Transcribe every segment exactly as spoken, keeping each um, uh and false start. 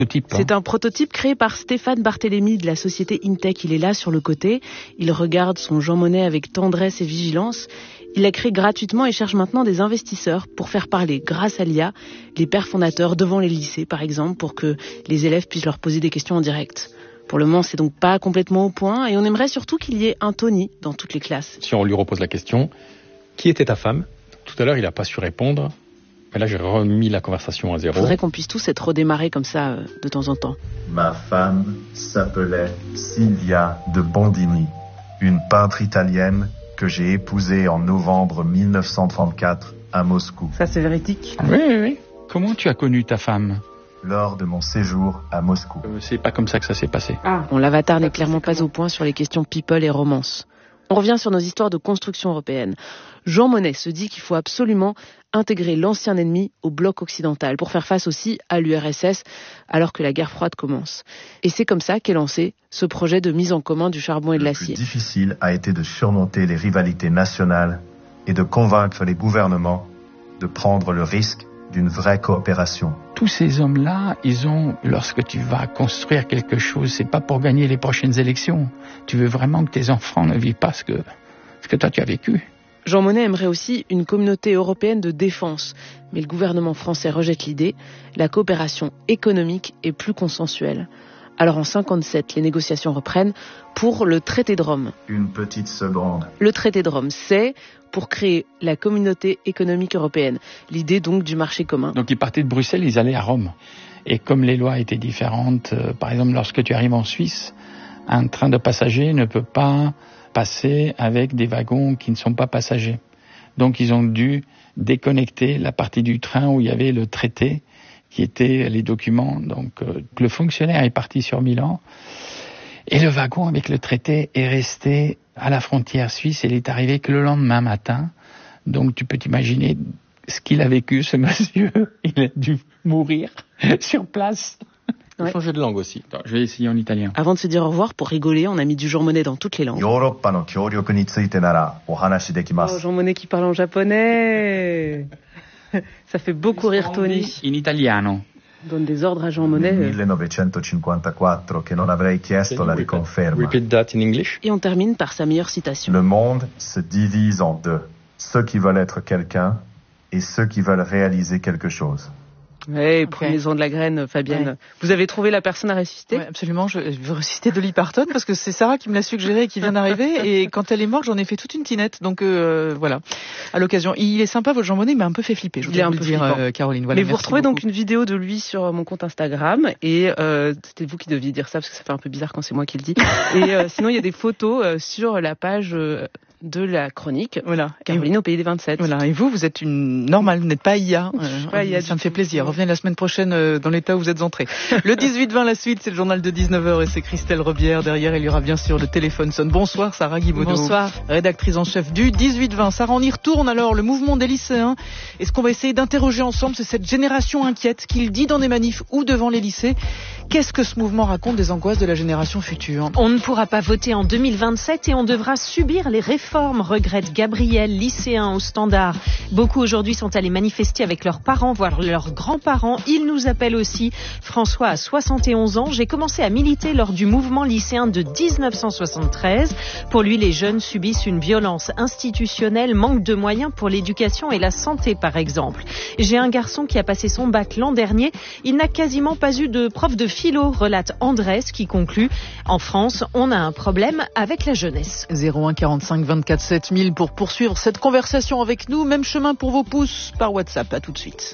C'est un prototype créé par Stéphane Barthélemy de la société Intech. Il est là sur le côté, il regarde son Jean Monnet avec tendresse et vigilance. Il l'a créé gratuitement et cherche maintenant des investisseurs pour faire parler, grâce à l'I A, les pères fondateurs devant les lycées par exemple, pour que les élèves puissent leur poser des questions en direct. Pour le moment, c'est donc pas complètement au point et on aimerait surtout qu'il y ait un Tony dans toutes les classes. Si on lui repose la question, qui était ta femme ? Tout à l'heure, il n'a pas su répondre. Mais là, j'ai remis la conversation à zéro. Il faudrait qu'on puisse tous être redémarrés comme ça euh, de temps en temps. Ma femme s'appelait Silvia de Bondini, une peintre italienne que j'ai épousée en novembre mille neuf cent trente-quatre à Moscou. Ça, c'est véridique ? Oui, oui, oui. Comment tu as connu ta femme ? Lors de mon séjour à Moscou. Euh, c'est pas comme ça que ça s'est passé. Ah, bon, l'avatar n'est clairement pas au point sur les questions people et romance. On revient sur nos histoires de construction européenne. Jean Monnet se dit qu'il faut absolument intégrer l'ancien ennemi au bloc occidental pour faire face aussi à l'U R S S alors que la guerre froide commence. Et c'est comme ça qu'est lancé ce projet de mise en commun du charbon et de l'acier. Le plus difficile a été de surmonter les rivalités nationales et de convaincre les gouvernements de prendre le risque d'une vraie coopération. Tous ces hommes-là, ils ont, lorsque tu vas construire quelque chose, c'est pas pour gagner les prochaines élections. Tu veux vraiment que tes enfants ne vivent pas ce que, ce que toi tu as vécu. Jean Monnet aimerait aussi une communauté européenne de défense, mais le gouvernement français rejette l'idée. La coopération économique est plus consensuelle. Alors en cinquante-sept, les négociations reprennent pour le traité de Rome. Une petite seconde. Le traité de Rome, c'est pour créer la communauté économique européenne. L'idée donc du marché commun. Donc ils partaient de Bruxelles, ils allaient à Rome. Et comme les lois étaient différentes, euh, par exemple lorsque tu arrives en Suisse, un train de passagers ne peut pas passer avec des wagons qui ne sont pas passagers. Donc ils ont dû déconnecter la partie du train où il y avait le traité, qui étaient les documents. Donc euh, le fonctionnaire est parti sur Milan et le wagon avec le traité est resté à la frontière suisse et il est arrivé que le lendemain matin. Donc tu peux t'imaginer ce qu'il a vécu, ce monsieur. Il a dû mourir sur place. Il faut changer de langue aussi. Attends, je vais essayer en italien. Avant de se dire au revoir, pour rigoler, on a mis du Jean Monnet dans toutes les langues. Oh, Jean Monnet qui parle en japonais. Ça fait beaucoup rire Tony. In italiano. Donne des ordres à Jean Monnet. millenovecentocinquantaquattro che non avrei chiesto la riconferma. Repeat that in English. Et on termine par sa meilleure citation. Le monde se divise en deux. Ceux qui veulent être quelqu'un et ceux qui veulent réaliser quelque chose. Oui, okay. Prenez-en de la graine, Fabienne. Ouais. Vous avez trouvé la personne à ressusciter ? Oui, absolument. Je, je veux ressusciter Dolly Parton parce que c'est Sarah qui me l'a suggéré et qui vient d'arriver. Et quand elle est morte, j'en ai fait toute une tinette. Donc euh, voilà, à l'occasion. Il est sympa, votre Jean Monnet, il m'a un peu fait flipper. Je voulais vous le dire, euh, Caroline. Voilà, mais vous retrouvez beaucoup. donc une vidéo de lui sur mon compte Instagram. Et euh, c'était vous qui deviez dire ça parce que ça fait un peu bizarre quand c'est moi qui le dis. Et euh, sinon, il y a des photos euh, sur la page... Euh, de la chronique, voilà. Caroline au pays des vingt-sept. Voilà. Et vous, vous êtes une normale, vous n'êtes pas I A. Euh, pas I A ça me fait plaisir. Revenez la semaine prochaine euh, dans l'état où vous êtes entrés. Le dix-huit vingt, la suite, c'est le journal de dix-neuf heures et c'est Christelle Rebière. Derrière, il y aura bien sûr le téléphone sonne. Bonsoir, Sarah Guibaudot. Bonsoir. Rédactrice en chef du dix-huit vingt. Sarah, on y retourne alors. Le mouvement des lycéens. Et ce qu'on va essayer d'interroger ensemble, c'est cette génération inquiète qu'il dit dans des manifs ou devant les lycées. Qu'est-ce que ce mouvement raconte des angoisses de la génération future ? On ne pourra pas voter en deux mille vingt-sept et on devra subir les réformes, regrette Gabriel, lycéen au Standard. Beaucoup aujourd'hui sont allés manifester avec leurs parents, voire leurs grands-parents. Ils nous appellent aussi. François a soixante et onze ans. J'ai commencé à militer lors du mouvement lycéen de dix-neuf cent soixante-treize. Pour lui, les jeunes subissent une violence institutionnelle, manque de moyens pour l'éducation et la santé, par exemple. J'ai un garçon qui a passé son bac l'an dernier. Il n'a quasiment pas eu de prof de philo, relate Andrés, qui conclut. En France, on a un problème avec la jeunesse. zéro un quarante-cinq vingt-quatre sept mille pour poursuivre cette conversation avec nous. Même chemin pour vos pouces par WhatsApp. À tout de suite.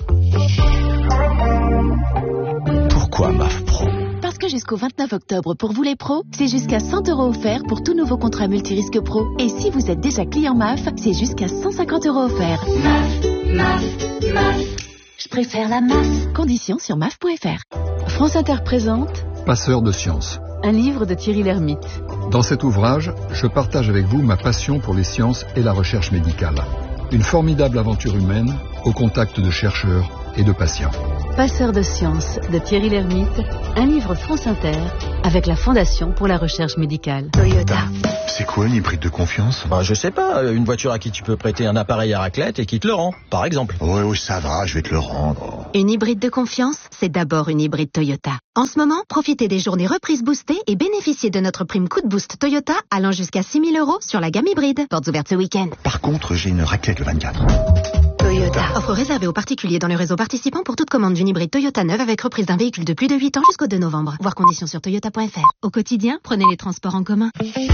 Pourquoi M A F Pro ? Parce que jusqu'au vingt-neuf octobre, pour vous les pros, c'est jusqu'à cent euros offerts pour tout nouveau contrat multirisque pro. Et si vous êtes déjà client M A F, c'est jusqu'à cent cinquante euros offerts. M A F, M A F, M A F. Je préfère la M A F. Conditions sur M A F point F R. France Inter présente Passeur de sciences. Un livre de Thierry Lhermitte. Dans cet ouvrage, je partage avec vous ma passion pour les sciences et la recherche médicale. Une formidable aventure humaine au contact de chercheurs et de patients. Passeur de sciences de Thierry Lhermitte, un livre France Inter avec la Fondation pour la recherche médicale. Toyota. C'est quoi une hybride de confiance? Bah, je sais pas, une voiture à qui tu peux prêter un appareil à raclette et qui te le rend, par exemple. Oui, oui, ça va, je vais te le rendre. Une hybride de confiance, c'est d'abord une hybride Toyota. En ce moment, profitez des journées reprises boostées et bénéficiez de notre prime coup de boost Toyota allant jusqu'à six mille euros sur la gamme hybride. Portes ouvertes ce week-end. Par contre, j'ai une raclette le vingt-quatre. Toyota. Offre réservée aux particuliers dans le réseau participant pour toute commande d'une hybride Toyota neuve avec reprise d'un véhicule de plus de huit ans jusqu'au deux novembre. Voir conditions sur toyota point f r. Au quotidien, prenez les transports en commun.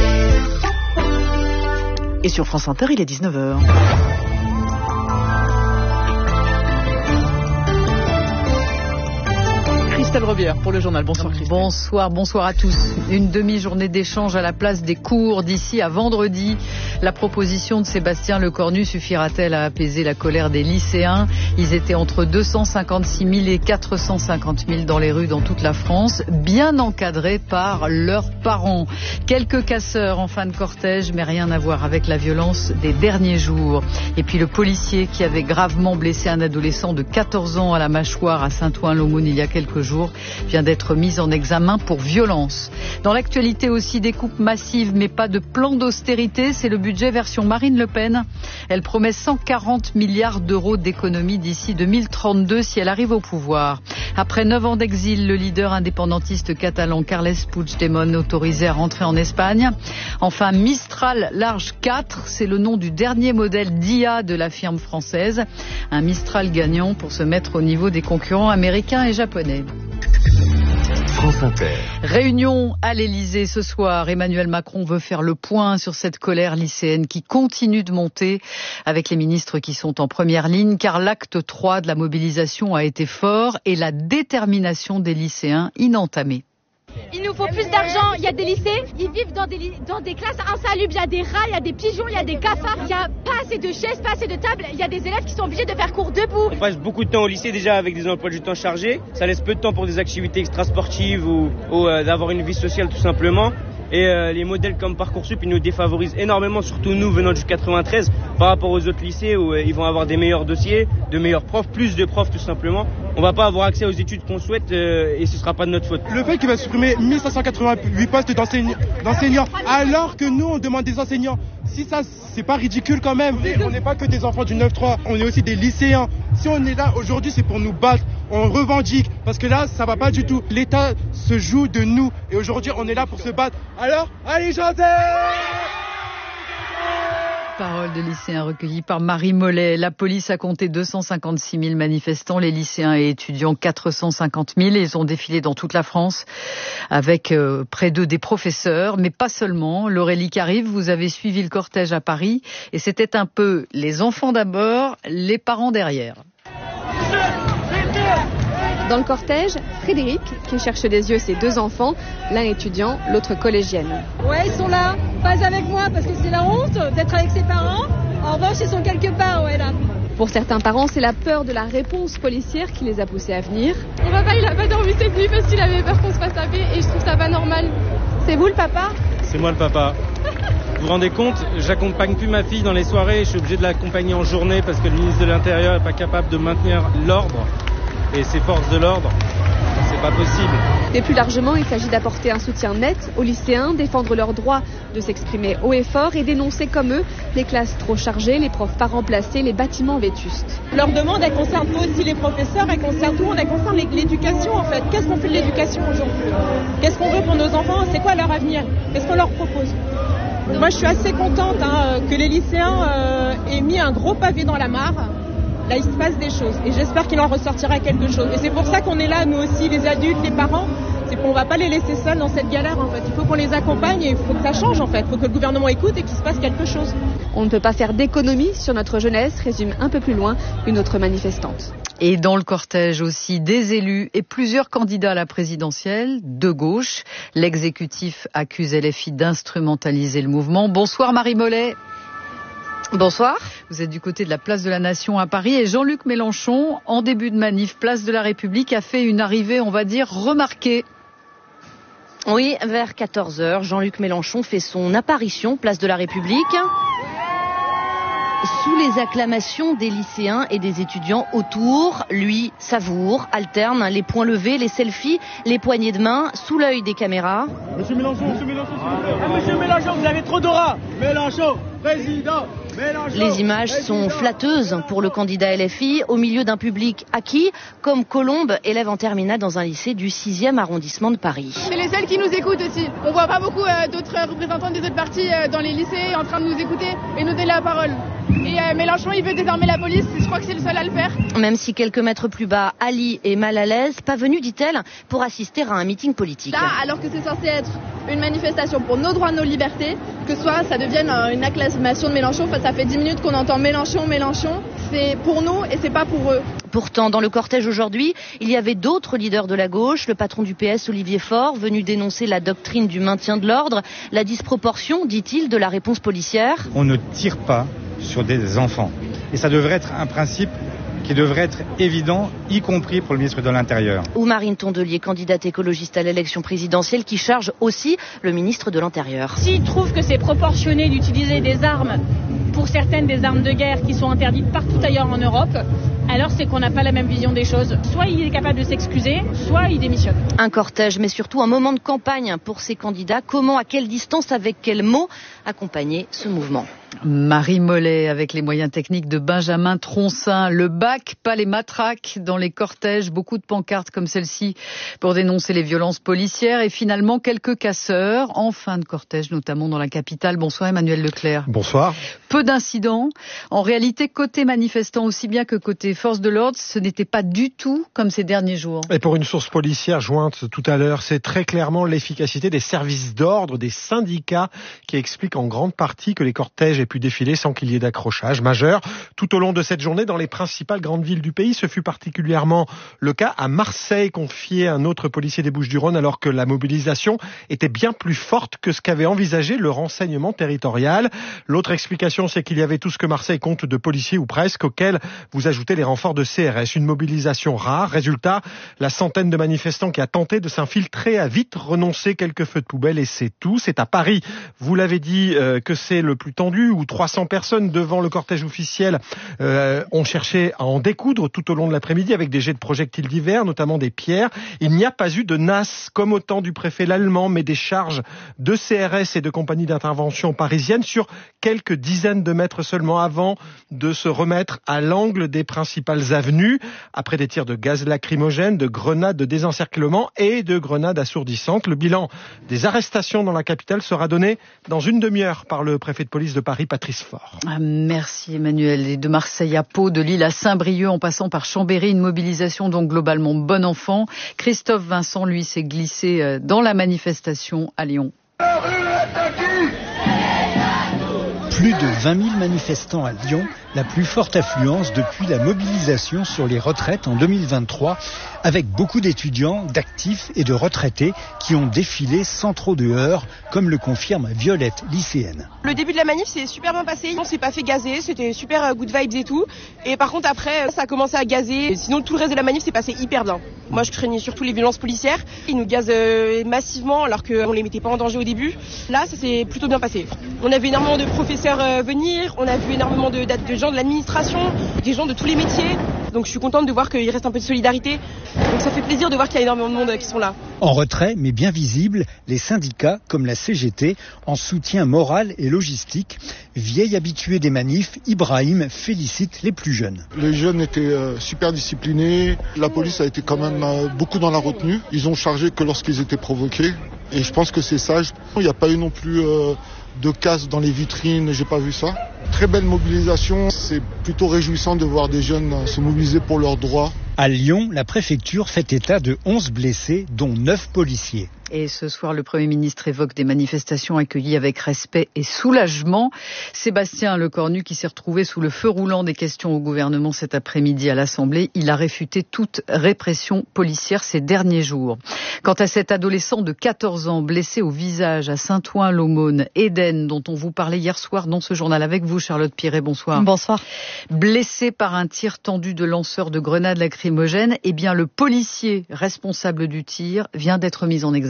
Et sur France Inter, il est dix-neuf heures. Christelle Rebière pour le journal. Bonsoir Christelle. Bonsoir, bonsoir à tous. Une demi-journée d'échange à la place des cours d'ici à vendredi. La proposition de Sébastien Lecornu suffira-t-elle à apaiser la colère des lycéens? Ils étaient entre deux cent cinquante-six mille et quatre cent cinquante mille dans les rues dans toute la France, bien encadrés par leurs parents. Quelques casseurs en fin de cortège, mais rien à voir avec la violence des derniers jours. Et puis le policier qui avait gravement blessé un adolescent de quatorze ans à la mâchoire à Saint-Ouen-l'Aumône il y a quelques jours vient d'être mis en examen pour violence. Dans l'actualité aussi, des coupes massives, mais pas de plan d'austérité. C'est le budget version Marine Le Pen. Elle promet cent quarante milliards d'euros d'économies d'ici deux mille trente-deux si elle arrive au pouvoir. Après neuf ans d'exil, le leader indépendantiste catalan Carles Puigdemont autorisé à rentrer en Espagne. Enfin, Mistral Large quatre, c'est le nom du dernier modèle d'I A de la firme française. Un Mistral gagnant pour se mettre au niveau des concurrents américains et japonais. France Inter. Réunion à l'Elysée ce soir. Emmanuel Macron veut faire le point sur cette colère lycéenne qui continue de monter avec les ministres qui sont en première ligne car l'acte trois de la mobilisation a été fort et la détermination des lycéens inentamée. Il nous faut plus d'argent. Il y a des lycées, ils vivent dans des, dans des classes insalubres. Il y a des rats, il y a des pigeons, il y a des cafards. Il n'y a pas assez de chaises, pas assez de tables. Il y a des élèves qui sont obligés de faire cours debout. On passe beaucoup de temps au lycée déjà avec des emplois du temps chargés. Ça laisse peu de temps pour des activités extrasportives ou, ou euh, d'avoir une vie sociale tout simplement. Et euh, les modèles comme Parcoursup, ils nous défavorisent énormément, surtout nous venant du quatre-vingt-treize, par rapport aux autres lycées où euh, ils vont avoir des meilleurs dossiers, de meilleurs profs, plus de profs tout simplement. On va pas avoir accès aux études qu'on souhaite euh, et ce sera pas de notre faute. Le fait qu'il va supprimer mille cinq cent quatre-vingt-huit postes d'enseignants, d'enseignants alors que nous on demande des enseignants, si ça c'est pas ridicule quand même. On n'est pas que des enfants du neuf trois, on est aussi des lycéens. Si on est là aujourd'hui, c'est pour nous battre, on revendique, parce que là ça va pas du tout. L'État se joue de nous et aujourd'hui on est là pour se battre. Alors, allez chanter! Paroles de lycéens recueillies par Marie Mollet. La police a compté deux cent cinquante-six mille manifestants, les lycéens et étudiants quatre cent cinquante mille. Ils ont défilé dans toute la France avec euh, près d'eux des professeurs, mais pas seulement. Laurélie Carive, vous avez suivi le cortège à Paris et c'était un peu les enfants d'abord, les parents derrière. Dans le cortège, Frédéric, qui cherche des yeux ses deux enfants, l'un étudiant, l'autre collégienne. Ouais, ils sont là, pas avec moi parce que c'est la honte d'être avec ses parents. En revanche, ils sont quelque part, ouais, là. Pour certains parents, c'est la peur de la réponse policière qui les a poussés à venir. Mon papa, il a pas dormi cette nuit parce qu'il avait peur qu'on se fasse taper et je trouve ça pas normal. C'est vous le papa ? C'est moi le papa. Vous vous rendez compte, j'accompagne plus ma fille dans les soirées, je suis obligé de l'accompagner en journée parce que le ministre de l'Intérieur n'est pas capable de maintenir l'ordre. Et ces forces de l'ordre, c'est pas possible. Et plus largement, il s'agit d'apporter un soutien net aux lycéens, défendre leur droit de s'exprimer haut et fort et dénoncer comme eux les classes trop chargées, les profs pas remplacés, les bâtiments vétustes. Leur demande, elle concerne aussi les professeurs, elle concerne tout le monde, elle concerne l'éducation en fait. Qu'est-ce qu'on fait de l'éducation aujourd'hui ? Qu'est-ce qu'on veut pour nos enfants ? C'est quoi leur avenir ? Qu'est-ce qu'on leur propose ? Moi, je suis assez contente hein, que les lycéens euh, aient mis un gros pavé dans la mare. Là, il se passe des choses et j'espère qu'il en ressortira quelque chose. Et c'est pour ça qu'on est là, nous aussi, les adultes, les parents. C'est qu'on ne va pas les laisser seuls dans cette galère, en fait. Il faut qu'on les accompagne et il faut que ça change, en fait. Il faut que le gouvernement écoute et qu'il se passe quelque chose. On ne peut pas faire d'économie sur notre jeunesse, résume un peu plus loin une autre manifestante. Et dans le cortège aussi, des élus et plusieurs candidats à la présidentielle de gauche. L'exécutif accuse L F I d'instrumentaliser le mouvement. Bonsoir Marie Mollet. Bonsoir. Vous êtes du côté de la place de la Nation à Paris et Jean-Luc Mélenchon, en début de manif, place de la République, a fait une arrivée, on va dire, remarquée. Oui, vers quatorze heures, Jean-Luc Mélenchon fait son apparition, place de la République. Sous les acclamations des lycéens et des étudiants autour, lui savoure, alterne les poings levés, les selfies, les poignées de main, sous l'œil des caméras. Monsieur Mélenchon, monsieur Mélenchon, s'il vous plaît. Ah, monsieur Mélenchon, vous avez trop d'aura. Mélenchon, président. Mélenchon, les images président. sont flatteuses pour le candidat L F I, au milieu d'un public acquis, comme Colombe, élève en terminale dans un lycée du sixième arrondissement de Paris. C'est les seuls qui nous écoutent aussi. On voit pas beaucoup euh, d'autres représentants des autres partis euh, dans les lycées en train de nous écouter et nous donner la parole. Et euh, Mélenchon, il veut désarmer la police, je crois que c'est le seul à le faire. Même si quelques mètres plus bas, Ali est mal à l'aise, pas venu, dit-elle, pour assister à un meeting politique. Là, alors que c'est censé être une manifestation pour nos droits, nos libertés, que soit ça devienne une acclamation de Mélenchon, enfin, ça fait dix minutes qu'on entend Mélenchon, Mélenchon, c'est pour nous et c'est pas pour eux. Pourtant, dans le cortège aujourd'hui, il y avait d'autres leaders de la gauche, le patron du P S, Olivier Faure, venu dénoncer la doctrine du maintien de l'ordre, la disproportion, dit-il, de la réponse policière. On ne tire pas sur des enfants. Et ça devrait être un principe qui devrait être évident, y compris pour le ministre de l'Intérieur. Ou Marine Tondelier, candidate écologiste à l'élection présidentielle, qui charge aussi le ministre de l'Intérieur. S'il trouve que c'est proportionné d'utiliser des armes, pour certaines des armes de guerre qui sont interdites partout ailleurs en Europe, alors c'est qu'on n'a pas la même vision des choses. Soit il est capable de s'excuser, soit il démissionne. Un cortège, mais surtout un moment de campagne pour ces candidats. Comment, à quelle distance, avec quels mots accompagner ce mouvement? Marie Mollet avec les moyens techniques de Benjamin Troncin. Le bac, pas les matraques dans les cortèges. Beaucoup de pancartes comme celle-ci pour dénoncer les violences policières. Et finalement, quelques casseurs en fin de cortège, notamment dans la capitale. Bonsoir Emmanuel Leclerc. Bonsoir. Peu d'incidents. En réalité, côté manifestants aussi bien que côté force de l'ordre, ce n'était pas du tout comme ces derniers jours. Et pour une source policière jointe tout à l'heure, c'est très clairement l'efficacité des services d'ordre, des syndicats qui expliquent en grande partie que les cortèges aient pu défiler sans qu'il y ait d'accrochage majeur. Tout au long de cette journée, dans les principales grandes villes du pays, ce fut particulièrement le cas à Marseille, confié un autre policier des Bouches-du-Rhône, alors que la mobilisation était bien plus forte que ce qu'avait envisagé le renseignement territorial. L'autre explication, c'est qu'il y avait tout ce que Marseille compte de policiers ou presque, auxquels vous ajoutez les renforts de C R S. Une mobilisation rare. Résultat, la centaine de manifestants qui a tenté de s'infiltrer a vite renoncé, quelques feux de poubelle et c'est tout. C'est à Paris, vous l'avez dit, euh, que c'est le plus tendu, où trois cents personnes devant le cortège officiel euh, ont cherché à en découdre tout au long de l'après-midi avec des jets de projectiles divers, notamment des pierres. Il n'y a pas eu de nasse comme au temps du préfet l'Allemand, mais des charges de C R S et de compagnies d'intervention parisiennes sur quelques dizaines de mètres seulement avant de se remettre à l'angle des principales avenues, après des tirs de gaz lacrymogène, de grenades de désencerclement et de grenades assourdissantes. Le bilan des arrestations dans la capitale sera donné dans une demi-heure par le préfet de police de Paris, Patrice Faure. Ah, merci Emmanuel. Et de Marseille à Pau, de Lille à Saint-Brieuc, en passant par Chambéry, une mobilisation donc globalement bon enfant. Christophe Vincent, lui, s'est glissé dans la manifestation à Lyon. Plus de vingt mille manifestants à Lyon, la plus forte affluence depuis la mobilisation sur les retraites en deux mille vingt-trois, avec beaucoup d'étudiants, d'actifs et de retraités qui ont défilé sans trop de heurts, comme le confirme Violette, lycéenne. Le début de la manif s'est super bien passé, on s'est pas fait gazer, c'était super good vibes et tout. Et par contre après, ça a commencé à gazer, sinon tout le reste de la manif s'est passé hyper bien. Moi je craignais surtout les violences policières, ils nous gazent massivement alors qu'on les mettait pas en danger au début. Là ça s'est plutôt bien passé. On avait énormément de professeurs venir, on a vu énormément de, de gens de l'administration, des gens de tous les métiers. Donc je suis contente de voir qu'il reste un peu de solidarité. Donc ça fait plaisir de voir qu'il y a énormément de monde qui sont là. En retrait, mais bien visible, les syndicats comme la C G T en soutien moral et logistique. Vieil habitué des manifs, Ibrahim félicite les plus jeunes. Les jeunes étaient euh, super disciplinés. La police a été quand même euh, beaucoup dans la retenue. Ils ont chargé que lorsqu'ils étaient provoqués. Et je pense que c'est sage. Il n'y a pas eu non plus euh, de casse dans les vitrines, j'ai pas vu ça. Très belle mobilisation. C'est plutôt réjouissant de voir des jeunes se mobiliser pour leurs droits. À Lyon, la préfecture fait état de onze blessés, dont neuf policiers. Et ce soir, le Premier ministre évoque des manifestations accueillies avec respect et soulagement. Sébastien Lecornu, qui s'est retrouvé sous le feu roulant des questions au gouvernement cet après-midi à l'Assemblée, il a réfuté toute répression policière ces derniers jours. Quant à cet adolescent de quatorze ans blessé au visage à Saint-Ouen-l'Aumône, Éden, dont on vous parlait hier soir dans ce journal avec vous, Charlotte Piret, bonsoir. Bonsoir. Blessé par un tir tendu de lanceurs de grenades lacrymogènes, eh bien le policier responsable du tir vient d'être mis en examen.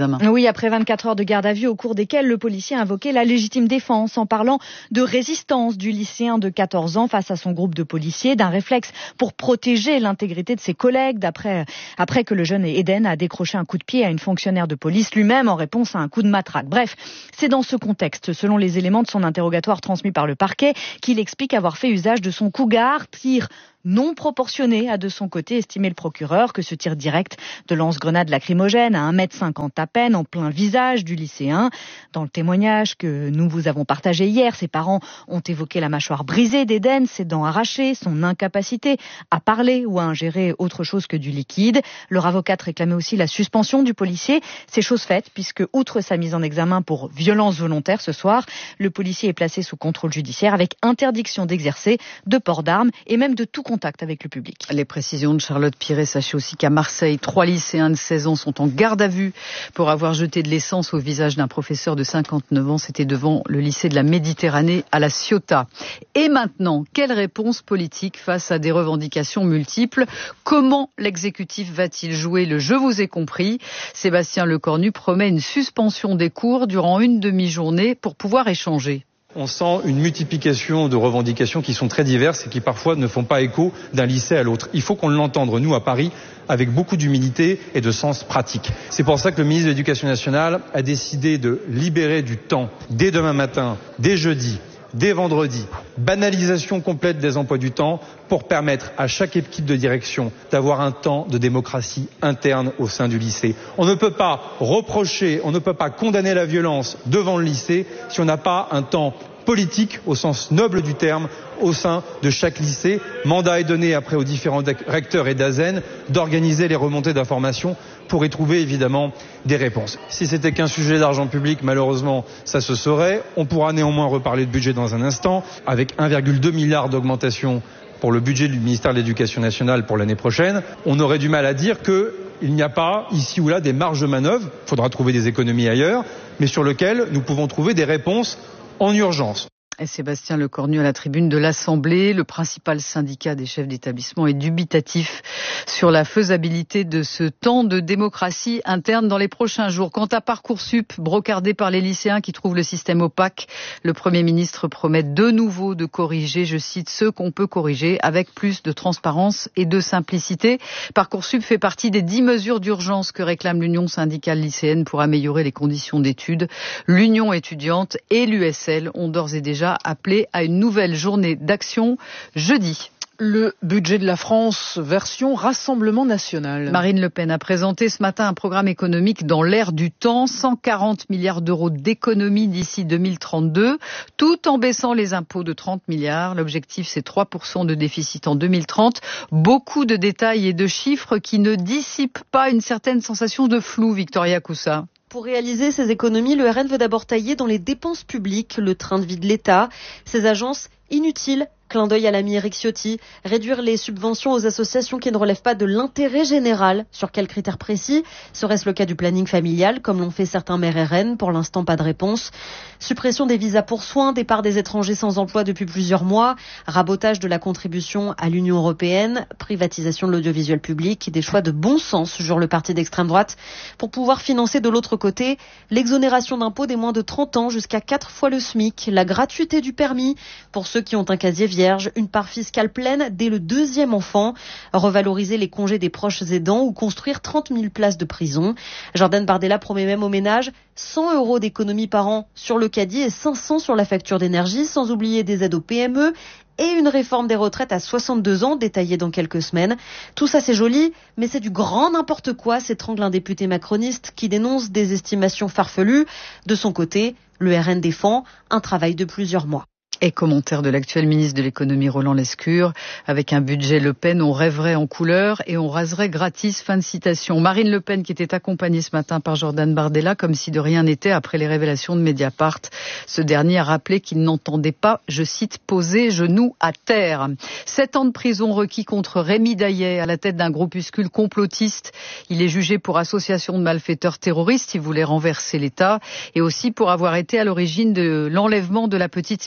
examen. Oui, après vingt-quatre heures de garde à vue au cours desquelles le policier a invoqué la légitime défense en parlant de résistance du lycéen de quatorze ans face à son groupe de policiers, d'un réflexe pour protéger l'intégrité de ses collègues d'après, après que le jeune Eden a décroché un coup de pied à une fonctionnaire de police lui-même en réponse à un coup de matraque. Bref, c'est dans ce contexte, selon les éléments de son interrogatoire transmis par le parquet, qu'il explique avoir fait usage de son cougar, tir non proportionné, a de son côté estimé le procureur que ce tir direct de lance-grenade lacrymogène à un mètre cinquante à peine en plein visage du lycéen. Dans le témoignage que nous vous avons partagé hier, ses parents ont évoqué la mâchoire brisée d'Eden, ses dents arrachées, son incapacité à parler ou à ingérer autre chose que du liquide. Leur avocate réclamait aussi la suspension du policier. C'est chose faite puisque, outre sa mise en examen pour violence volontaire ce soir, le policier est placé sous contrôle judiciaire avec interdiction d'exercer, de port d'armes et même de tout contact avec le public. Les précisions de Charlotte Piré. Sachez aussi qu'à Marseille, trois lycéens de seize ans sont en garde à vue pour avoir jeté de l'essence au visage d'un professeur de cinquante-neuf ans. C'était devant le lycée de la Méditerranée à La Ciotat. Et maintenant, quelle réponse politique face à des revendications multiples? Comment l'exécutif va-t-il jouer le « je vous ai compris » Sébastien Lecornu promet une suspension des cours durant une demi-journée pour pouvoir échanger. On sent une multiplication de revendications qui sont très diverses et qui parfois ne font pas écho d'un lycée à l'autre. Il faut qu'on l'entende, nous, à Paris, avec beaucoup d'humilité et de sens pratique. C'est pour ça que le ministre de l'Éducation nationale a décidé de libérer du temps dès demain matin, dès jeudi, dès vendredi, banalisation complète des emplois du temps pour permettre à chaque équipe de direction d'avoir un temps de démocratie interne au sein du lycée. On ne peut pas reprocher, on ne peut pas condamner la violence devant le lycée si on n'a pas un temps politique au sens noble du terme au sein de chaque lycée. Mandat est donné après aux différents recteurs et d'A S E N d'organiser les remontées d'informations pour y trouver évidemment des réponses. Si c'était qu'un sujet d'argent public, malheureusement, ça se saurait. On pourra néanmoins reparler de budget dans un instant, avec un virgule deux milliard d'augmentation pour le budget du ministère de l'Éducation nationale pour l'année prochaine. On aurait du mal à dire qu'il n'y a pas ici ou là des marges de manœuvre. Il faudra trouver des économies ailleurs, mais sur lesquelles nous pouvons trouver des réponses en urgence. Et Sébastien Lecornu à la tribune de l'Assemblée. Le principal syndicat des chefs d'établissement est dubitatif sur la faisabilité de ce temps de démocratie interne dans les prochains jours. Quant à Parcoursup, brocardé par les lycéens qui trouvent le système opaque, le Premier ministre promet de nouveau de corriger, je cite, ce qu'on peut corriger avec plus de transparence et de simplicité. Parcoursup fait partie des dix mesures d'urgence que réclame l'Union syndicale lycéenne pour améliorer les conditions d'études. L'Union étudiante et l'U S L ont d'ores et déjà appelé à une nouvelle journée d'action jeudi. Le budget de la France, version Rassemblement national. Marine Le Pen a présenté ce matin un programme économique dans l'air du temps, cent quarante milliards d'euros d'économies d'ici deux mille trente-deux, tout en baissant les impôts de trente milliards. L'objectif, c'est trois pour cent de déficit en deux mille trente. Beaucoup de détails et de chiffres qui ne dissipent pas une certaine sensation de flou, Victoria Coussa. Pour réaliser ces économies, le R N veut d'abord tailler dans les dépenses publiques, le train de vie de l'État, ces agences inutiles. Clin d'œil à l'ami Éric Ciotti, réduire les subventions aux associations qui ne relèvent pas de l'intérêt général. Sur quels critères précis? Serait-ce le cas du planning familial, comme l'ont fait certains maires R N? Pour l'instant, pas de réponse. Suppression des visas pour soins, départ des étrangers sans emploi depuis plusieurs mois, rabotage de la contribution à l'Union européenne, privatisation de l'audiovisuel public, des choix de bon sens, jure le parti d'extrême droite, pour pouvoir financer de l'autre côté l'exonération d'impôts des moins de trente ans jusqu'à quatre fois le SMIC, la gratuité du permis pour ceux qui ont un casier vierge, une part fiscale pleine dès le deuxième enfant, revaloriser les congés des proches aidants ou construire trente mille places de prison. Jordan Bardella promet même au ménage cent euros d'économie par an sur le caddie et cinq cents sur la facture d'énergie, sans oublier des aides aux P M E et une réforme des retraites à soixante-deux ans, détaillée dans quelques semaines. Tout ça c'est joli, mais c'est du grand n'importe quoi, s'étrangle un député macroniste qui dénonce des estimations farfelues. De son côté, le R N défend un travail de plusieurs mois. Et commentaire de l'actuel ministre de l'économie Roland Lescure. Avec un budget Le Pen, on rêverait en couleur et on raserait gratis. Fin de citation. Marine Le Pen qui était accompagnée ce matin par Jordan Bardella comme si de rien n'était après les révélations de Mediapart. Ce dernier a rappelé qu'il n'entendait pas, je cite, poser genoux à terre. Sept ans de prison requis contre Rémi Daillet à la tête d'un groupuscule complotiste. Il est jugé pour association de malfaiteurs terroristes. Il voulait renverser l'État et aussi pour avoir été à l'origine de l'enlèvement de la petite Mia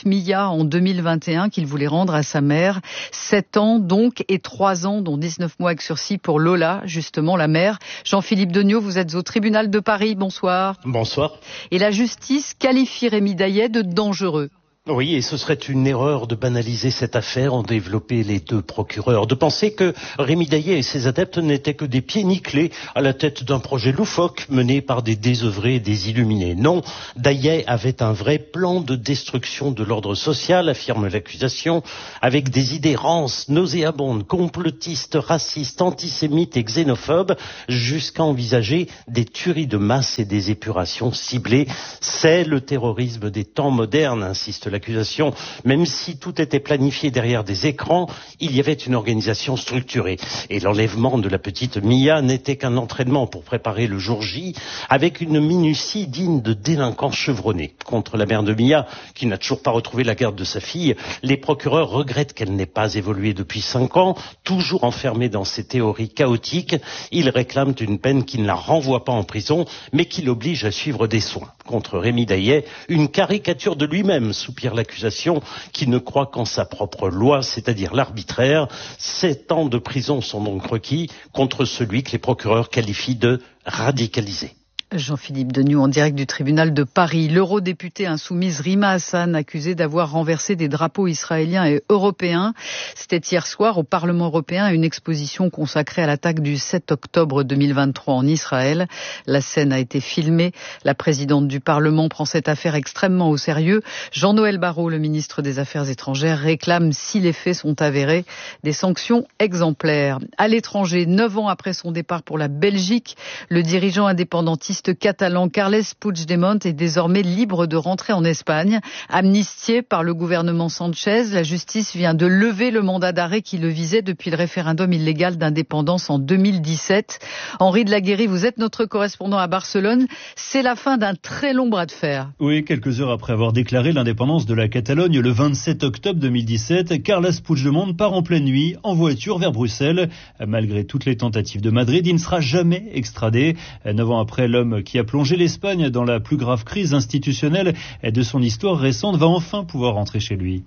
Lola en deux mille vingt et un qu'il voulait rendre à sa mère. Sept ans donc et trois ans, dont dix-neuf mois avec sursis pour Lola, justement la mère. Jean-Philippe Degnaud, vous êtes au tribunal de Paris. Bonsoir. Bonsoir. Et la justice qualifie Rémi Daillet de dangereux. Oui, et ce serait une erreur de banaliser cette affaire, ont développé les deux procureurs, de penser que Rémi Daillet et ses adeptes n'étaient que des pieds nickelés à la tête d'un projet loufoque mené par des désœuvrés et des illuminés. Non, Daillet avait un vrai plan de destruction de l'ordre social, affirme l'accusation, avec des idées rances, nauséabondes, complotistes, racistes, antisémites et xénophobes, jusqu'à envisager des tueries de masse et des épurations ciblées. C'est le terrorisme des temps modernes, insiste la L'accusation, même si tout était planifié derrière des écrans, il y avait une organisation structurée. Et l'enlèvement de la petite Mia n'était qu'un entraînement pour préparer le jour J, avec une minutie digne de délinquants chevronnés. Contre la mère de Mia, qui n'a toujours pas retrouvé la garde de sa fille, les procureurs regrettent qu'elle n'ait pas évolué depuis cinq ans, toujours enfermée dans ses théories chaotiques. Ils réclament une peine qui ne la renvoie pas en prison, mais qui l'oblige à suivre des soins. Contre Rémi Daillet, une caricature de lui-même, soupire l'accusation, qui ne croit qu'en sa propre loi, c'est-à-dire l'arbitraire. Sept ans de prison sont donc requis contre celui que les procureurs qualifient de radicalisé. Jean-Philippe Degnaud en direct du tribunal de Paris. L'eurodéputée insoumise Rima Hassan, accusée d'avoir renversé des drapeaux israéliens et européens. C'était hier soir au Parlement européen, une exposition consacrée à l'attaque du sept octobre deux mille vingt-trois en Israël. La scène a été filmée. La présidente du Parlement prend cette affaire extrêmement au sérieux. Jean-Noël Barrot, le ministre des Affaires étrangères, réclame, si les faits sont avérés, des sanctions exemplaires. À l'étranger, neuf ans après son départ pour la Belgique, le dirigeant indépendantiste catalan Carles Puigdemont est désormais libre de rentrer en Espagne. Amnistié par le gouvernement Sanchez, la justice vient de lever le mandat d'arrêt qui le visait depuis le référendum illégal d'indépendance en deux mille dix-sept. Henri de la Guéry, vous êtes notre correspondant à Barcelone. C'est la fin d'un très long bras de fer. Oui, quelques heures après avoir déclaré l'indépendance de la Catalogne le vingt-sept octobre deux mille dix-sept, Carles Puigdemont part en pleine nuit en voiture vers Bruxelles. Malgré toutes les tentatives de Madrid, il ne sera jamais extradé. Neuf ans après, l'homme qui a plongé l'Espagne dans la plus grave crise institutionnelle de son histoire récente va enfin pouvoir rentrer chez lui.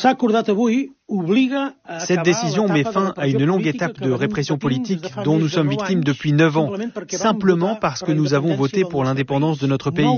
Cette décision met fin à une longue étape de répression politique dont nous sommes victimes depuis neuf ans, simplement parce que nous avons voté pour l'indépendance de notre pays.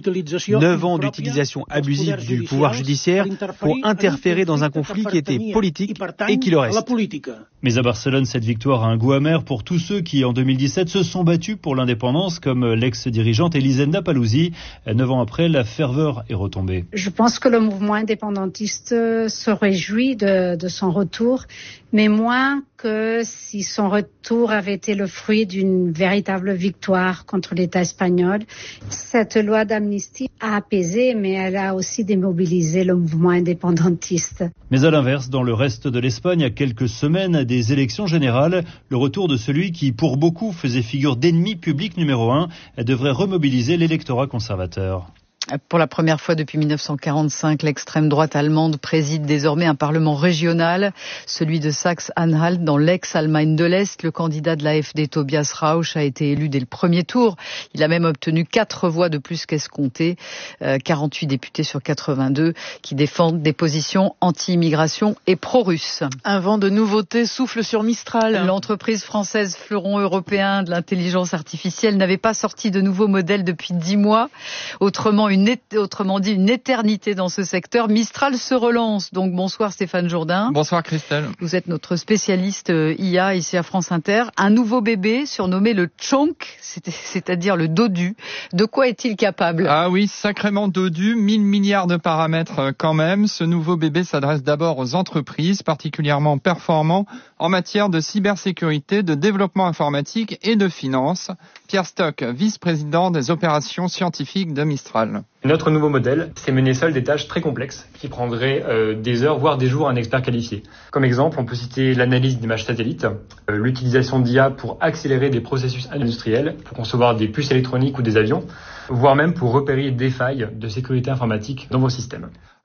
Neuf ans d'utilisation abusive du pouvoir judiciaire pour interférer dans un conflit qui était politique et qui le reste. Mais à Barcelone, cette victoire a un goût amer pour tous ceux qui, en deux mille dix-sept, se sont battus pour l'indépendance, comme l'ex-dirigeante Elisenda Palouzi. Neuf ans après, la ferveur est retombée. Je pense que le mouvement indépendantiste se réjouit de, de son retour, mais moins que si son retour avait été le fruit d'une véritable victoire contre l'État espagnol. Cette loi d'amnistie a apaisé, mais elle a aussi démobilisé le mouvement indépendantiste. Mais à l'inverse, dans le reste de l'Espagne, à quelques semaines des élections générales, le retour de celui qui, pour beaucoup, faisait figure d'ennemi public numéro un, devrait remobiliser l'électorat conservateur. Pour la première fois depuis mille neuf cent quarante-cinq, l'extrême droite allemande préside désormais un parlement régional, celui de Saxe-Anhalt dans l'ex-Allemagne de l'Est. Le candidat de l'A F D, Tobias Rauch, a été élu dès le premier tour. Il a même obtenu quatre voix de plus qu'escompté, euh, quarante-huit députés sur quatre-vingt-deux qui défendent des positions anti-immigration et pro-russes. Un vent de nouveautés souffle sur Mistral. L'entreprise française fleuron européen de l'intelligence artificielle n'avait pas sorti de nouveaux modèles depuis dix mois. Autrement, une Autrement dit, une éternité dans ce secteur. Mistral se relance. Donc, bonsoir Stéphane Jourdain. Bonsoir Christelle. Vous êtes notre spécialiste I A ici à France Inter. Un nouveau bébé surnommé le Tchonk, c'est-à-dire le dodu. De quoi est-il capable? Ah oui, sacrément dodu, mille milliards de paramètres quand même. Ce nouveau bébé s'adresse d'abord aux entreprises, particulièrement performants en matière de cybersécurité, de développement informatique et de finance. Pierre Stock, vice-président des opérations scientifiques de Mistral. Notre nouveau modèle, c'est mener seul des tâches très complexes qui prendraient euh, des heures, voire des jours à un expert qualifié. Comme exemple, on peut citer l'analyse d'images satellites, euh, l'utilisation d'I A pour accélérer des processus industriels, pour concevoir des puces électroniques ou des avions, voire même pour repérer des failles de sécurité informatique dans vos systèmes.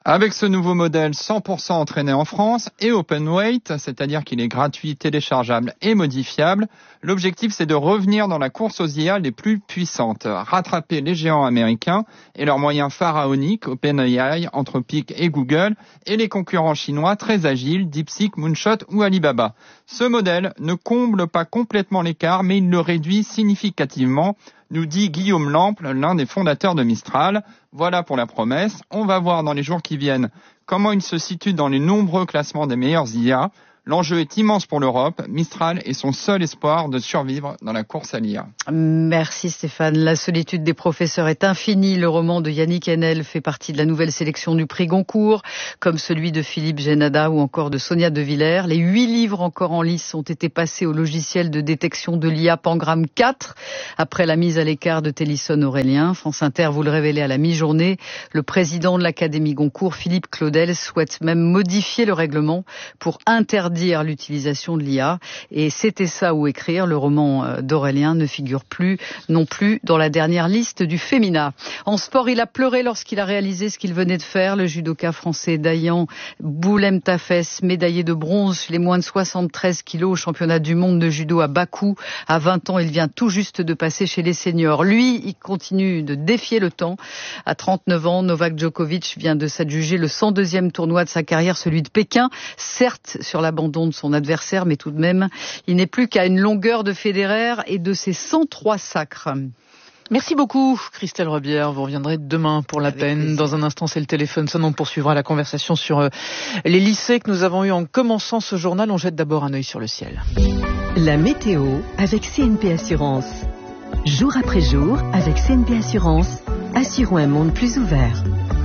Avec ce nouveau modèle cent pour cent entraîné en France et open weight, c'est-à-dire qu'il est gratuit, téléchargeable et modifiable, l'objectif c'est de revenir dans la course aux I A les plus puissantes, rattraper les géants américains et leurs moyens pharaoniques, OpenAI, Anthropic et Google, et les concurrents chinois très agiles, DeepSeek, Moonshot ou Alibaba. Ce modèle ne comble pas complètement l'écart, mais il le réduit significativement, nous dit Guillaume Lample, l'un des fondateurs de Mistral. Voilà pour la promesse. On va voir dans les jours qui viennent comment il se situe dans les nombreux classements des meilleurs I A. L'enjeu est immense pour l'Europe. Mistral est son seul espoir de survivre dans la course à l'I A. Merci Stéphane. La solitude des professeurs est infinie. Le roman de Yannick Enel fait partie de la nouvelle sélection du prix Goncourt, comme celui de Philippe Génada ou encore de Sonia De Villers. Les huit livres encore en lice ont été passés au logiciel de détection de l'I A Pangram quatre, après la mise à l'écart de Télisson Aurélien. France Inter vous le révélait à la mi-journée. Le président de l'Académie Goncourt, Philippe Claudel, souhaite même modifier le règlement pour interdire dire l'utilisation de l'I A. Et C'était ça ou écrire, le roman d'Aurélien, ne figure plus non plus dans la dernière liste du Femina. En sport, il a pleuré lorsqu'il a réalisé ce qu'il venait de faire. Le judoka français Dayan Boulemtafes, médaillé de bronze chez les moins de soixante-treize kilos au championnat du monde de judo à Bakou. À vingt ans, il vient tout juste de passer chez les seniors. Lui, il continue de défier le temps. À trente-neuf ans, Novak Djokovic vient de s'adjuger le cent deuxième tournoi de sa carrière, celui de Pékin. Certes, sur la bande de son adversaire, mais tout de même, il n'est plus qu'à une longueur de Federer et de ses cent trois sacres. Merci beaucoup, Christelle Rebière. Vous reviendrez demain pour la peine. Dans un instant, c'est le téléphone sonne. On poursuivra la conversation sur euh, les lycées que nous avons eu en commençant ce journal. On jette d'abord un œil sur le ciel. La météo avec C N P Assurance. Jour après jour, avec C N P Assurance, assurons un monde plus ouvert.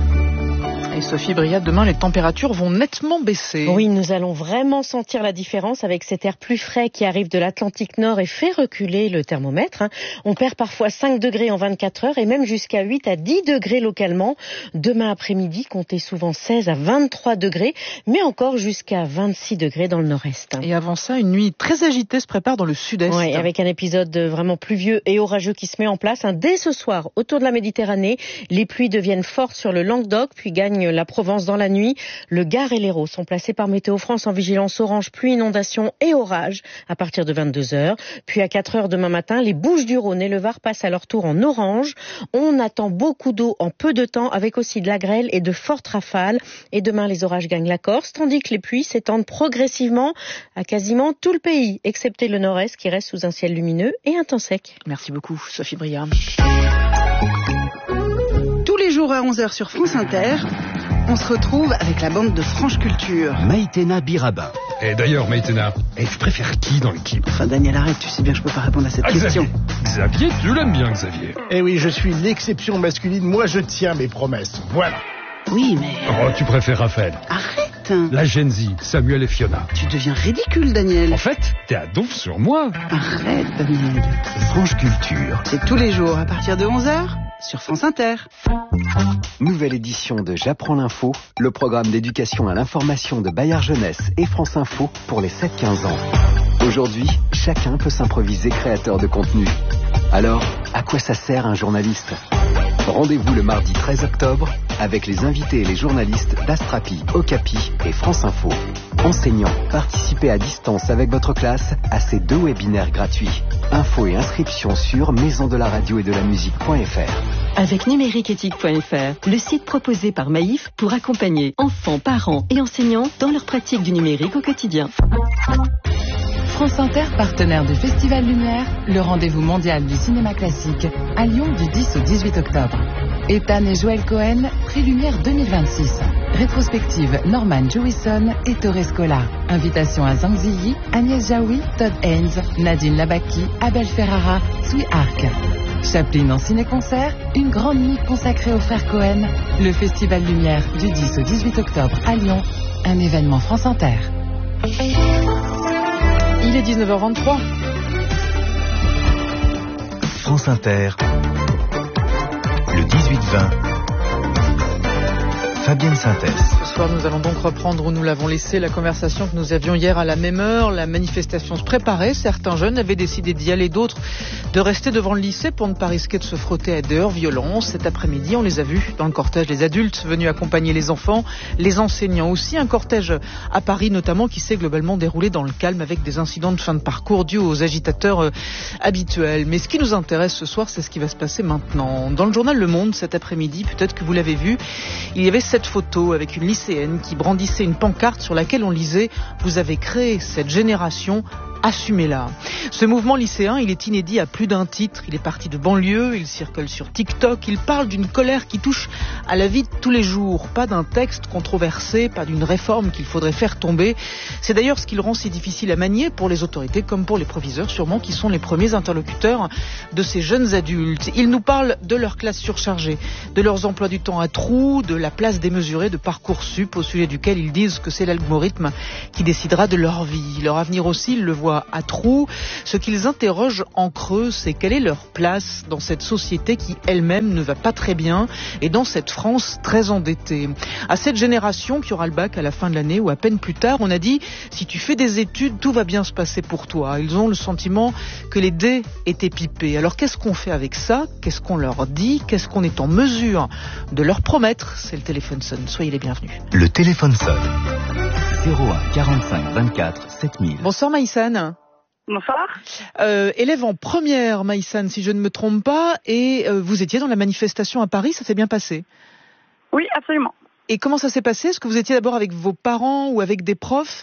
Et Sophie Briat, demain, les températures vont nettement baisser. Oui, nous allons vraiment sentir la différence avec cet air plus frais qui arrive de l'Atlantique Nord et fait reculer le thermomètre. On perd parfois cinq degrés en vingt-quatre heures et même jusqu'à huit à dix degrés localement. Demain après-midi, comptez souvent seize à vingt-trois degrés, mais encore jusqu'à vingt-six degrés dans le nord-est. Et avant ça, une nuit très agitée se prépare dans le sud-est. Oui, avec un épisode vraiment pluvieux et orageux qui se met en place. Dès ce soir, autour de la Méditerranée, les pluies deviennent fortes sur le Languedoc, puis gagnent la Provence dans la nuit. Le Gard et l'Hérault sont placés par Météo France en vigilance orange, pluie, inondation et orage à partir de vingt-deux heures. Puis à quatre heures demain matin, les Bouches-du-Rhône et le Var passent à leur tour en orange. On attend beaucoup d'eau en peu de temps avec aussi de la grêle et de fortes rafales. Et demain, les orages gagnent la Corse, tandis que les pluies s'étendent progressivement à quasiment tout le pays, excepté le nord-est qui reste sous un ciel lumineux et un temps sec. Merci beaucoup, Sophie Briat. Tous les jours à onze heures sur France Inter, on se retrouve avec la bande de Franche Culture. Maïtena Birabin. Et d'ailleurs, Maïtena, et tu préfères qui dans l'équipe? Enfin, Daniel, arrête, tu sais bien que je peux pas répondre à cette ah, question. Xavier, Xavier, tu l'aimes bien, Xavier. Eh oui, je suis l'exception masculine, moi je tiens mes promesses. Voilà. Oui, mais... Oh, tu préfères Raphaël. Arrête. La Gen Z, Samuel et Fiona. Tu deviens ridicule, Daniel. En fait, t'es à donf sur moi. Arrête, Daniel. Franche Culture. C'est tous les jours, à partir de onze heures, sur France Inter. Nouvelle édition de J'apprends l'info, le programme d'éducation à l'information de Bayard Jeunesse et France Info pour les sept quinze ans. Aujourd'hui, chacun peut s'improviser créateur de contenu. Alors, à quoi ça sert un journaliste ? Rendez-vous le mardi treize octobre avec les invités et les journalistes d'Astrapi, Okapi et France Info. Enseignants, participez à distance avec votre classe à ces deux webinaires gratuits. Infos et inscriptions sur maison de la radio et de la musique point f r. Avec numériqueéthique point f r, le site proposé par Maïf pour accompagner enfants, parents et enseignants dans leur pratique du numérique au quotidien. France Inter, partenaire du Festival Lumière, le rendez-vous mondial du cinéma classique, à Lyon du dix au dix-huit octobre. Ethan et Joël Cohen, Prix Lumière deux mille vingt-six. Rétrospective Norman Jewison et Torres Scola. Invitation à Zhang Ziyi, Agnès Jaoui, Todd Haynes, Nadine Labaki, Abel Ferrara, Sui Arc. Chaplin en ciné-concert, une grande nuit consacrée aux frères Cohen. Le Festival Lumière du dix au dix-huit octobre à Lyon. Un événement France Inter. Il est dix-neuf heures vingt-trois. France Inter. Le dix-huit vingt. Fabien Fabienne Synthèse. Ce soir, nous allons donc reprendre où nous l'avons laissé, la conversation que nous avions hier à la même heure. La manifestation se préparait. Certains jeunes avaient décidé d'y aller, d'autres de rester devant le lycée pour ne pas risquer de se frotter à des heurts-violences. Cet après-midi, on les a vus dans le cortège, les adultes venus accompagner les enfants, les enseignants aussi. Un cortège à Paris notamment qui s'est globalement déroulé dans le calme avec des incidents de fin de parcours dus aux agitateurs euh, habituels. Mais ce qui nous intéresse ce soir, c'est ce qui va se passer maintenant. Dans le journal Le Monde, cet après-midi, peut-être que vous l'avez vu, il y avait cette photo avec une lycéenne qui brandissait une pancarte sur laquelle on lisait « Vous avez créé cette génération ». Assumez-la. Ce mouvement lycéen, il est inédit à plus d'un titre. Il est parti de banlieue, il circule sur TikTok, il parle d'une colère qui touche à la vie de tous les jours. Pas d'un texte controversé, pas d'une réforme qu'il faudrait faire tomber. C'est d'ailleurs ce qui le rend si difficile à manier pour les autorités comme pour les proviseurs, sûrement, qui sont les premiers interlocuteurs de ces jeunes adultes. Ils nous parlent de leur classe surchargée, de leurs emplois du temps à trous, de la place démesurée de Parcoursup, au sujet duquel ils disent que c'est l'algorithme qui décidera de leur vie. Leur avenir aussi, ils le voient à trous. Ce qu'ils interrogent en creux, c'est quelle est leur place dans cette société qui elle-même ne va pas très bien et dans cette France très endettée. À cette génération qui aura le bac à la fin de l'année ou à peine plus tard, on a dit si tu fais des études, tout va bien se passer pour toi. Ils ont le sentiment que les dés étaient pipés. Alors qu'est-ce qu'on fait avec ça? Qu'est-ce qu'on leur dit? Qu'est-ce qu'on est en mesure de leur promettre? C'est le téléphone sonne. Soyez les bienvenus. Le téléphone sonne. zéro un quarante-cinq vingt-quatre sept mille. Bonsoir Maïsane. Bonsoir. Euh, élève en première, Maïsane, si je ne me trompe pas, et euh, vous étiez dans la manifestation à Paris, ça s'est bien passé? Oui, absolument. Et comment ça s'est passé? Est-ce que vous étiez d'abord avec vos parents ou avec des profs?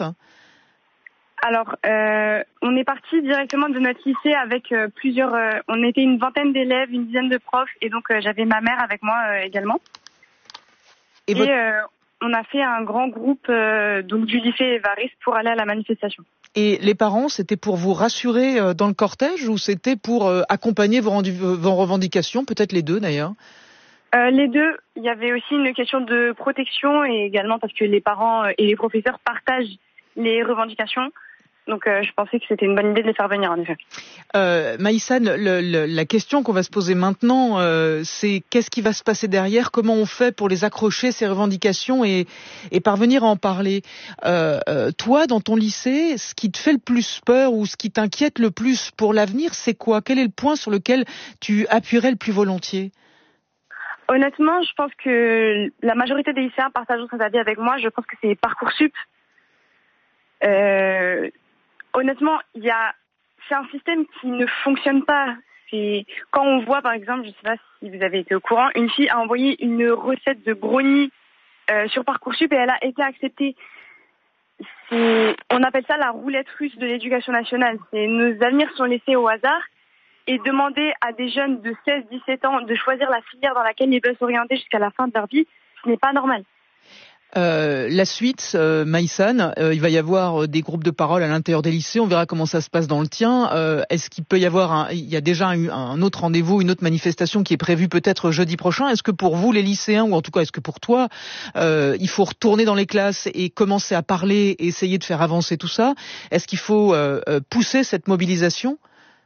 Alors, euh, on est parti directement de notre lycée avec euh, plusieurs... Euh, on était une vingtaine d'élèves, une dizaine de profs, et donc euh, j'avais ma mère avec moi euh, également. Et, et votre... euh, on a fait un grand groupe euh, donc du lycée Évariste pour aller à la manifestation. Et les parents, c'était pour vous rassurer euh, dans le cortège ou c'était pour euh, accompagner vos, rendu- vos revendications? Peut-être les deux d'ailleurs. Euh, les deux. Il y avait aussi une question de protection et également parce que les parents et les professeurs partagent les revendications. Donc euh, je pensais que c'était une bonne idée de les faire venir en effet. Euh, Maïsane, le, le, la question qu'on va se poser maintenant, euh, c'est qu'est-ce qui va se passer derrière? Comment on fait pour les accrocher, ces revendications, et, et parvenir à en parler? euh, euh, Toi, dans ton lycée, ce qui te fait le plus peur ou ce qui t'inquiète le plus pour l'avenir, c'est quoi? Quel est le point sur lequel tu appuierais le plus volontiers? Honnêtement, je pense que la majorité des lycéens partagent cet avis avec moi. Je pense que c'est Parcoursup. Euh... Honnêtement, il y a, c'est un système qui ne fonctionne pas. C'est quand on voit, par exemple, je ne sais pas si vous avez été au courant, une fille a envoyé une recette de brownie euh, sur Parcoursup et elle a été acceptée. C'est, on appelle ça la roulette russe de l'éducation nationale. C'est nos avenirs sont laissés au hasard et demander à des jeunes de seize à dix-sept ans de choisir la filière dans laquelle ils veulent s'orienter jusqu'à la fin de leur vie, ce n'est pas normal. Euh, la suite, euh, Maïsane, euh, il va y avoir des groupes de parole à l'intérieur des lycées. On verra comment ça se passe dans le tien. Euh, est-ce qu'il peut y avoir, un, il y a déjà un, un autre rendez-vous, une autre manifestation qui est prévue peut-être jeudi prochain. Est-ce que pour vous, les lycéens, ou en tout cas, est-ce que pour toi, euh, il faut retourner dans les classes et commencer à parler et essayer de faire avancer tout ça? Est-ce qu'il faut euh, pousser cette mobilisation?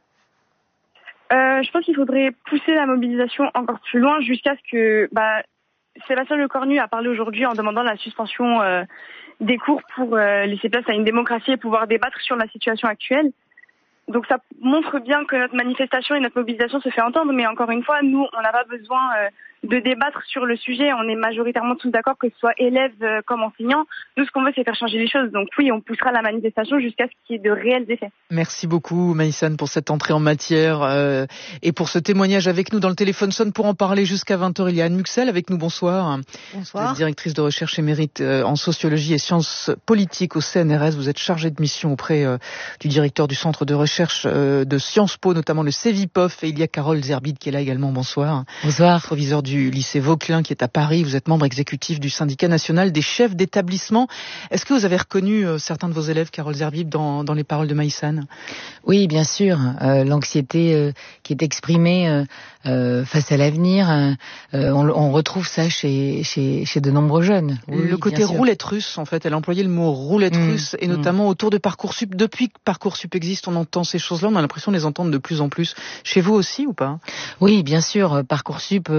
euh, Je pense qu'il faudrait pousser la mobilisation encore plus loin jusqu'à ce que... Bah, Sébastien Lecornu a parlé aujourd'hui en demandant la suspension euh, des cours pour euh, laisser place à une démocratie et pouvoir débattre sur la situation actuelle. Donc ça montre bien que notre manifestation et notre mobilisation se fait entendre, mais encore une fois, nous, on n'a pas besoin euh, de débattre sur le sujet. On est majoritairement tous d'accord, que ce soit élèves euh, comme enseignants. Nous, ce qu'on veut, c'est faire changer les choses. Donc oui, on poussera la manifestation jusqu'à ce qu'il y ait de réels effets. Merci beaucoup, Maïsane, pour cette entrée en matière euh, et pour ce témoignage avec nous dans le téléphone sonne. Pour en parler jusqu'à vingt heures, il y a Anne Muxel avec nous. Bonsoir. Bonsoir. Vous êtes directrice de recherche émérite euh, en sociologie et sciences politiques au C N R S. Vous êtes chargée de mission auprès euh, du directeur du centre de recherche euh, de Sciences Po, notamment le CEVIPOF. Et il y a Carole Zerbide qui est là également. Bonsoir. Bonsoir. Proviseur du lycée Vauquelin qui est à Paris. Vous êtes membre exécutif du syndicat national des chefs d'établissement. Est-ce que vous avez reconnu euh, certains de vos élèves, Carole Zerbide, dans, dans les paroles de Maïsane? Oui, bien sûr. Euh, l'anxiété euh, qui est exprimée euh, euh, face à l'avenir, euh, on, on retrouve ça chez, chez, chez de nombreux jeunes. Oui, le côté roulette russe, en fait. Elle a employé le mot roulette mmh, russe, et notamment mmh. autour de Parcoursup. Depuis que Parcoursup existe, on entend ces choses-là. On a l'impression de les entendre de plus en plus. Chez vous aussi ou pas? Oui, bien sûr. Parcoursup, euh, enfin,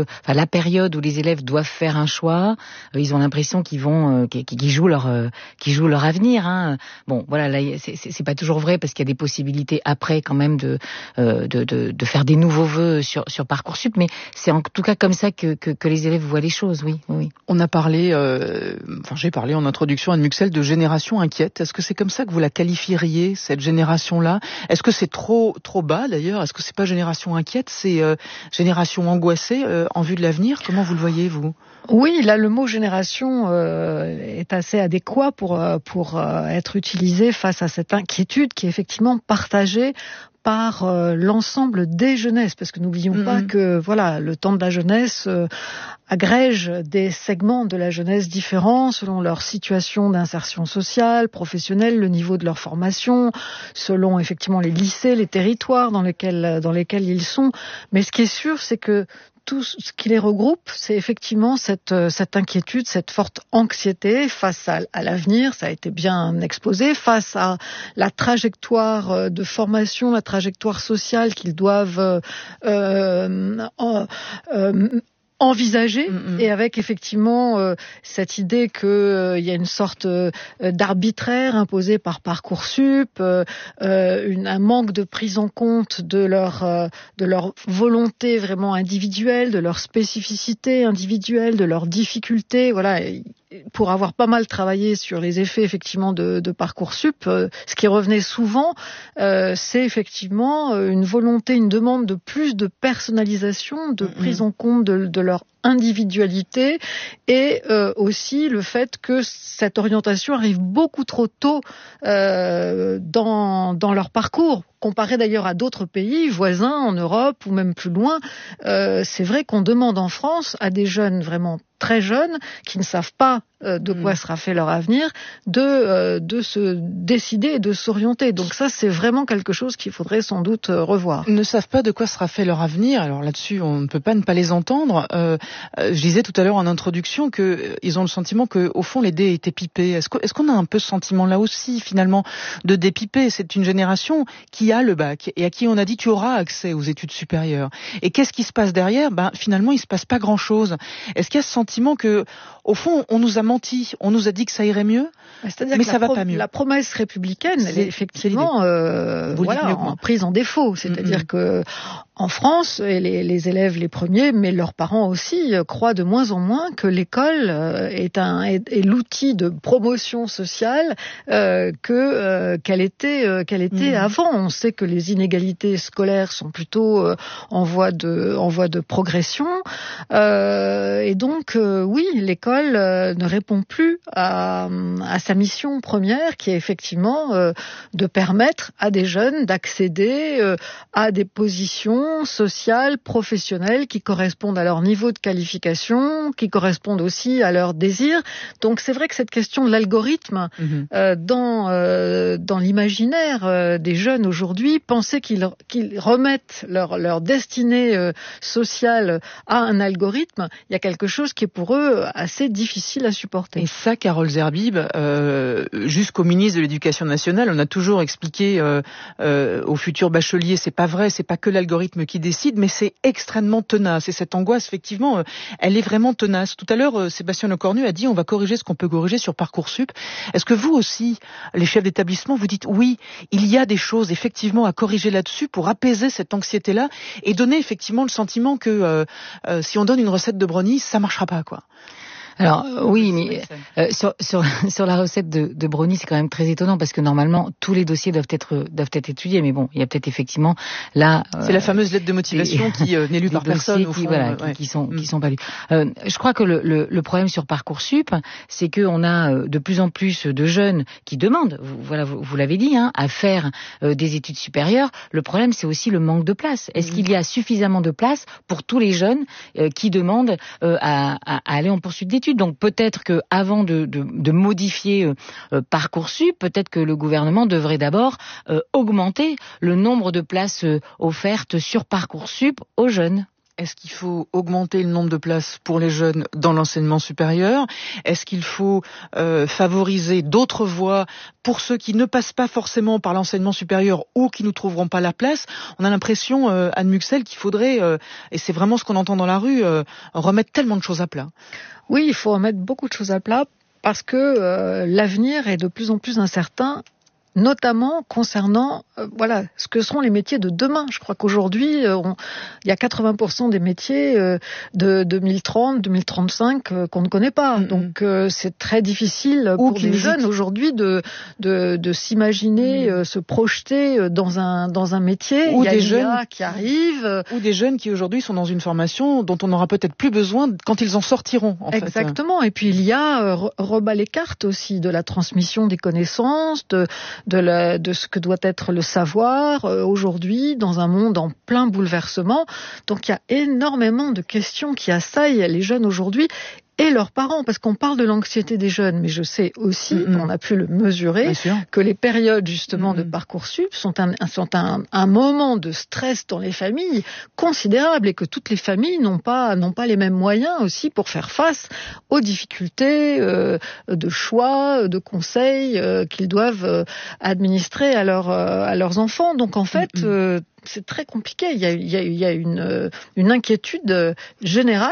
la période où les élèves doivent faire un choix, euh, ils ont l'impression qu'ils vont, euh, qu'ils, qu'ils jouent leur, euh, qu'ils jouent leur avenir. Hein. Bon, voilà, là, c'est, c'est, c'est pas toujours vrai parce qu'il y a des possibilités après quand même de, euh, de, de, de faire des nouveaux vœux sur, sur Parcoursup, mais c'est en tout cas comme ça que, que, que les élèves voient les choses. Oui, oui. On a parlé, euh, enfin j'ai parlé en introduction à Muxel de génération inquiète. Est-ce que c'est comme ça que vous la qualifieriez, cette génération-là? Est-ce que c'est trop, trop bas d'ailleurs? Est-ce que c'est pas génération inquiète, c'est euh, génération angoissée euh, en vue de l'avenir? Comment vous le voyez, vous? Oui, là, le mot génération euh, est assez adéquat pour, pour euh, être utilisé face à cette inquiétude qui est effectivement partagée par euh, l'ensemble des jeunesses, parce que n'oublions mmh. pas que voilà, le temps de la jeunesse euh, agrège des segments de la jeunesse différents selon leur situation d'insertion sociale, professionnelle, le niveau de leur formation, selon effectivement les lycées, les territoires dans lesquels dans lesquels ils sont. Mais ce qui est sûr, c'est que tout ce qui les regroupe, c'est effectivement cette, cette inquiétude, cette forte anxiété face à, à l'avenir, ça a été bien exposé, face à la trajectoire de formation, la trajectoire sociale qu'ils doivent euh, euh, euh, envisagé mmh. et avec effectivement euh, cette idée que euh, il y a une sorte euh, d'arbitraire imposé par Parcoursup, euh, euh, une, un manque de prise en compte de leur euh, de leur volonté vraiment individuelle, de leur spécificité individuelle, de leurs difficultés, voilà. Pour avoir pas mal travaillé sur les effets effectivement de, de Parcoursup, euh, ce qui revenait souvent, euh, c'est effectivement une volonté, une demande de plus de personnalisation, de mmh. prise en compte de, de leur individualité et euh, aussi le fait que cette orientation arrive beaucoup trop tôt euh, dans, dans leur parcours. Comparé d'ailleurs à d'autres pays voisins en Europe ou même plus loin, euh, c'est vrai qu'on demande en France à des jeunes vraiment très jeunes qui ne savent pas euh, de quoi mmh. sera fait leur avenir, de euh, de se décider et de s'orienter. Donc ça, c'est vraiment quelque chose qu'il faudrait sans doute euh, revoir. Ils ne savent pas de quoi sera fait leur avenir. Alors là-dessus, on ne peut pas ne pas les entendre. Euh, je disais tout à l'heure en introduction que euh, ils ont le sentiment que au fond les dés étaient pipés. Est-ce que, est-ce qu'on a un peu ce sentiment là aussi finalement de dépiper? C'est une génération qui a le bac et à qui on a dit tu auras accès aux études supérieures. Et qu'est-ce qui se passe derrière? Ben finalement il se passe pas grand-chose. Est-ce qu'il y a ce sentiment que au fond on nous a menti, on nous a dit que ça irait mieux, c'est-à-dire mais que ça va pro- pas mieux. La promesse républicaine, elle est effectivement euh, voilà, en prise en défaut. C'est-à-dire mm-hmm. que en France, et les, les élèves les premiers, mais leurs parents aussi, euh, croient de moins en moins que l'école euh, est, un, est, est l'outil de promotion sociale euh, que euh, qu'elle était, euh, qu'elle était mmh. avant. On sait que les inégalités scolaires sont plutôt euh, en voie de, en voie de progression, euh, et donc euh, oui, l'école euh, ne répond plus à, à sa mission première, qui est effectivement euh, de permettre à des jeunes d'accéder euh, à des positions sociales, professionnelles, qui correspondent à leur niveau de qualification, qui correspondent aussi à leurs désirs. Donc c'est vrai que cette question de l'algorithme, mmh. euh, dans, euh, dans l'imaginaire euh, des jeunes aujourd'hui, penser qu'ils, qu'ils remettent leur, leur destinée euh, sociale à un algorithme, il y a quelque chose qui est pour eux assez difficile à supporter. Et ça, Carole Zerbib, euh, jusqu'au ministre de l'Éducation nationale, on a toujours expliqué euh, euh, aux futurs bacheliers, c'est pas vrai, c'est pas que l'algorithme qui décide, mais c'est extrêmement tenace. Et cette angoisse, effectivement, euh, elle est vraiment tenace. Tout à l'heure, euh, Sébastien Lecornu a dit on va corriger ce qu'on peut corriger sur Parcoursup. Est-ce que vous aussi, les chefs d'établissement, vous dites oui, il y a des choses effectivement à corriger là-dessus pour apaiser cette anxiété-là et donner effectivement le sentiment que euh, euh, si on donne une recette de brownie, ça marchera pas, quoi. Alors oui, mais euh, sur sur sur la recette de, de brownie, c'est quand même très étonnant parce que normalement tous les dossiers doivent être doivent être étudiés. Mais bon, il y a peut-être effectivement là. Euh, c'est la fameuse lettre de motivation des, qui euh, n'est lue par personne au fond, qui, voilà, euh, ouais. qui, qui sont mm. qui sont pas lus. Euh, je crois que le, le le problème sur Parcoursup, c'est que on a de plus en plus de jeunes qui demandent, vous, voilà, vous, vous l'avez dit, hein, à faire euh, des études supérieures. Le problème, c'est aussi le manque de place. Est-ce mm. qu'il y a suffisamment de place pour tous les jeunes euh, qui demandent euh, à, à, à aller en poursuite d'études? Donc peut-être que avant de, de, de modifier euh, Parcoursup, peut-être que le gouvernement devrait d'abord euh, augmenter le nombre de places euh, offertes sur Parcoursup aux jeunes. Est-ce qu'il faut augmenter le nombre de places pour les jeunes dans l'enseignement supérieur? Est-ce qu'il faut euh, favoriser d'autres voies pour ceux qui ne passent pas forcément par l'enseignement supérieur ou qui ne trouveront pas la place? On a l'impression, euh, Anne Muxel, qu'il faudrait, euh, et c'est vraiment ce qu'on entend dans la rue, euh, remettre tellement de choses à plat. Oui, il faut remettre beaucoup de choses à plat parce que euh, l'avenir est de plus en plus incertain, notamment concernant euh, voilà ce que seront les métiers de demain. Je crois qu'aujourd'hui, euh, on, il y a quatre-vingts pour cent des métiers euh, de deux mille trente, deux mille trente-cinq euh, qu'on ne connaît pas. Mm-hmm. Donc euh, c'est très difficile Ou pour les jeunes aujourd'hui de de, de s'imaginer, mm-hmm. euh, se projeter dans un dans un métier. Ou il y a des l'I A jeunes qui arrivent, ou des jeunes qui aujourd'hui sont dans une formation dont on n'aura peut-être plus besoin quand ils en sortiront. En Exactement. fait. Et puis il y a euh, rebat les cartes aussi de la transmission des connaissances, de De, la, de ce que doit être le savoir euh, aujourd'hui dans un monde en plein bouleversement. Donc il y a énormément de questions qui assaillent les jeunes aujourd'hui et leurs parents, parce qu'on parle de l'anxiété des jeunes, mais je sais aussi, mm-hmm. on a pu le mesurer, que les périodes justement mm-hmm. de Parcoursup sont, un, sont un, un moment de stress dans les familles considérable et que toutes les familles n'ont pas, n'ont pas les mêmes moyens aussi pour faire face aux difficultés euh, de choix, de conseils euh, qu'ils doivent euh, administrer à, leur, euh, à leurs enfants. Donc en fait, mm-hmm. euh, c'est très compliqué. Il y a, il y a, il y a une, une inquiétude générale.